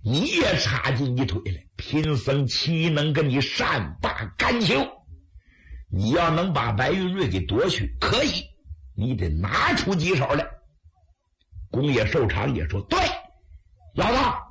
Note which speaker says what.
Speaker 1: 你也插进一腿了，贫僧岂能跟你善罢甘休？你要能把白云瑞给夺去，可以，你得拿出几手来。公爷寿长也说：对，老大，